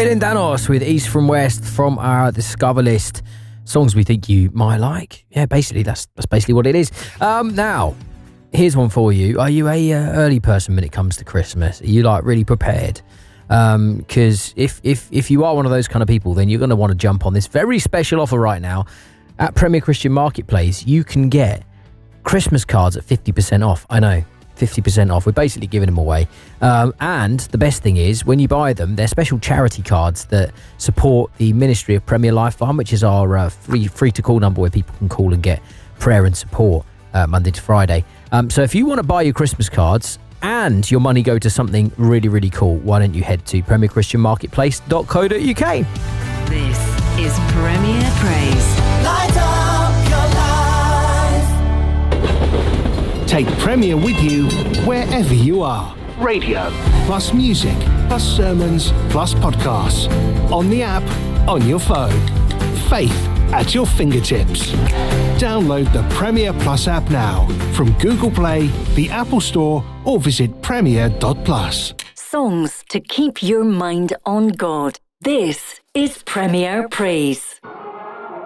Elin Danos with East from West from our Discover list. Songs we think you might like. Yeah, basically, that's basically what it is. Now, here's one for you. Are you a early person when it comes to Christmas? Are you like really prepared? Because if you are one of those kind of people, then you're going to want to jump on this very special offer right now. At Premier Christian Marketplace, you can get Christmas cards at 50% off. I know, 50% off. We're basically giving them away. And the best thing is, when you buy them, they're special charity cards that support the ministry of Premier Life Fund, which is our free to call number where people can call and get prayer and support Monday to Friday. So if you want to buy your Christmas cards and your money go to something really, really cool, why don't you head to premierchristianmarketplace.co.uk. This is Premier Praise. Light up your life. Take Premier with you wherever you are. Radio, plus music, plus sermons, plus podcasts. On the app, on your phone. Faith at your fingertips. Download the Premier Plus app now from Google Play, the Apple Store, or visit premier.plus. Songs to keep your mind on God. This is Premier Praise.